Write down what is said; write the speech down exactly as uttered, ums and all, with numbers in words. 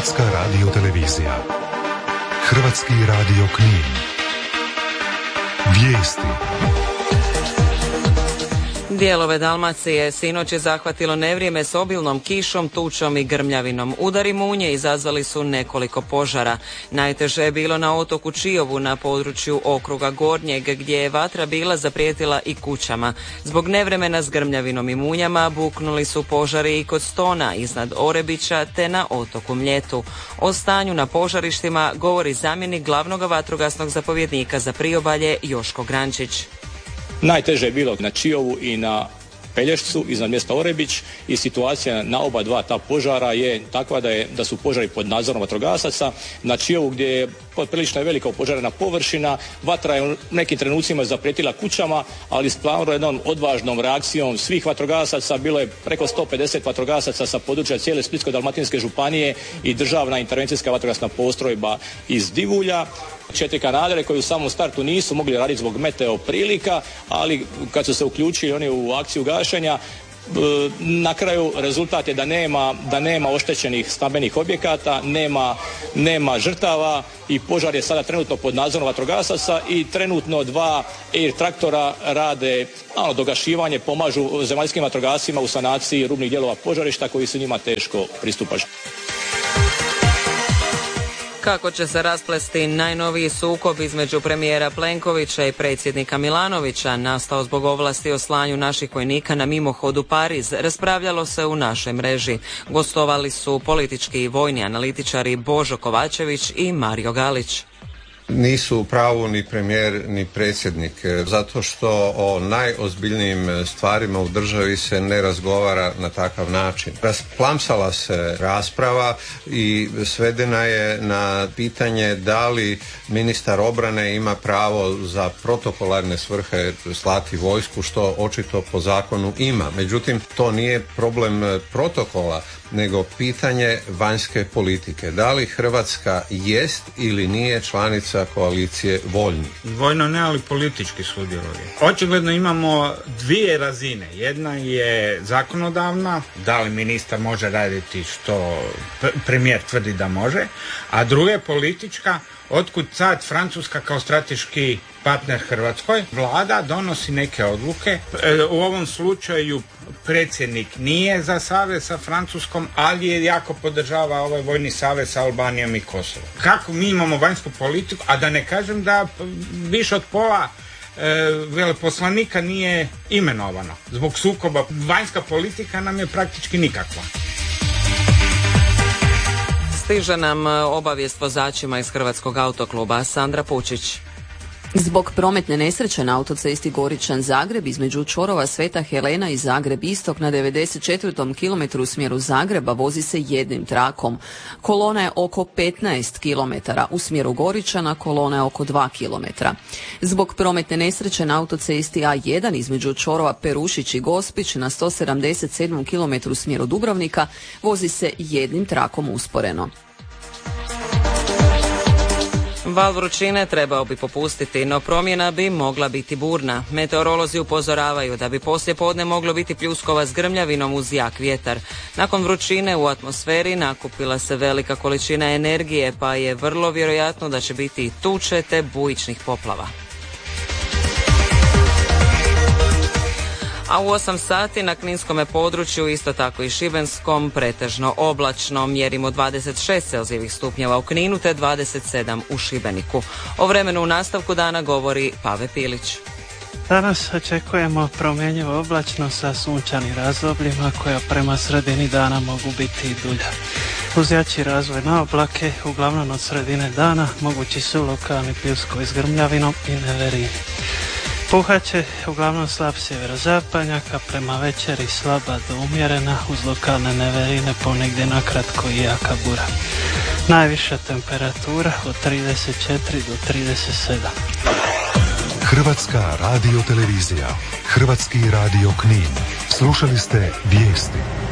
Hrvatska radiotelevizija. Hrvatski radio Knin. Vijesti. Dijelove Dalmacije sinoć je zahvatilo nevrijeme s obilnom kišom, tučom i grmljavinom. Udari munje izazvali su nekoliko požara. Najteže je bilo na otoku Čiovu na području okruga Gornjeg, gdje je vatra bila zaprijetila i kućama. Zbog nevremena s grmljavinom i munjama buknuli su požari i kod Stona iznad Orebića te na otoku Mljetu. O stanju na požarištima govori zamjenik glavnog vatrogasnog zapovjednika za priobalje Joško Grančić. Najteže je bilo na Čiovu i na Pelješcu iznad mjesta Orebić i situacija na oba dva ta požara je takva da, je, da su požari pod nadzorom vatrogasaca. Na Čiovu gdje je prilično velika opožarena površina, vatra je u nekim trenucima zaprijetila kućama, ali stvarno jednom odvažnom reakcijom svih vatrogasaca, bilo je preko sto pedeset vatrogasaca sa područja cijele Splitsko-dalmatinske županije i državna intervencijska vatrogasna postrojba iz Divulja. Četiri kanadere koji u samom startu nisu mogli raditi zbog meteo prilika, ali kad su se uključili oni u akciju gašenja, na kraju rezultat je da nema, da nema oštećenih stambenih objekata, nema, nema žrtava i požar je sada trenutno pod nadzorom vatrogasaca i trenutno dva air traktora rade malo dogašivanje, pomažu zemaljskim vatrogascima u sanaciji rubnih dijelova požarišta koji su njima teško pristupačni. Kako će se rasplesti najnoviji sukob između premijera Plenkovića i predsjednika Milanovića, nastao zbog ovlasti o slanju naših vojnika na mimohod u Pariz, raspravljalo se u našoj mreži. Gostovali su politički i vojni analitičari Božo Kovačević i Mario Galić. Nisu u pravu ni premijer ni predsjednik, zato što o najozbiljnijim stvarima u državi se ne razgovara na takav način. Rasplamsala se rasprava i svedena je na pitanje da li ministar obrane ima pravo za protokolarne svrhe slati vojsku, što očito po zakonu ima. Međutim, to nije problem protokola, nego pitanje vanjske politike. Da li Hrvatska jest ili nije članica koalicije voljni? Vojno ne, ali politički sudjeluje. Očigledno imamo dvije razine. Jedna je zakonodavna, da li ministar može raditi što premijer tvrdi da može, a druga je politička, otkud sad Francuska kao strateški partner Hrvatskoj. Vlada donosi neke odluke. U ovom slučaju predsjednik nije za savez sa Francuskom, ali je jako podržava ovaj vojni savez sa Albanijom i Kosovom. Kako mi imamo vanjsku politiku, a da ne kažem da više od pola e, veleposlanika nije imenovano. Zbog sukoba vanjska politika nam je praktički nikakva. Stiže nam obavijest vozačima iz Hrvatskog autokluba. Sandra Pučić. Zbog prometne nesreće na autocesti Goričan-Zagreb između čvorova Sveta Helena i Zagreb-Istok na devedeset četvrtom kilometru u smjeru Zagreba vozi se jednim trakom. Kolona je oko petnaest kilometara, u smjeru Goričana kolona je oko dva kilometra. Zbog prometne nesreće na autocesti A jedan između čvorova Perušić i Gospić na sto sedamdeset sedmom kilometru u smjeru Dubrovnika vozi se jednim trakom usporeno. Val vrućine trebao bi popustiti, no promjena bi mogla biti burna. Meteorolozi upozoravaju da bi poslijepodne moglo biti pljuskova s grmljavinom uz jak vjetar. Nakon vrućine u atmosferi nakupila se velika količina energije, pa je vrlo vjerojatno da će biti tuče te bujičnih poplava. A u osam sati na kninskome području, isto tako i šibenskom, pretežno oblačno. Mjerimo dvadeset šest celzijevih stupnjeva u Kninu te dvadeset sedam u Šibeniku. O vremenu u nastavku dana govori Pave Pilić. Danas očekujemo promjenjivo oblačno sa sunčanim razdobljima koja prema sredini dana mogu biti i dulja. Uz jači razvoj na oblake, uglavnom od sredine dana, mogući su lokalni pljuskovi s grmljavinom i neverini. Puhat će uglavnom slab sjeverozapadnjak, a prema večeri slaba do umjerena uz lokalne neverine, ponegdje nakratko i jaka bura. Najviša temperatura od trideset četiri do trideset sedam. Hrvatska radiotelevizija, Hrvatski radio Knin. Slušali ste vijesti.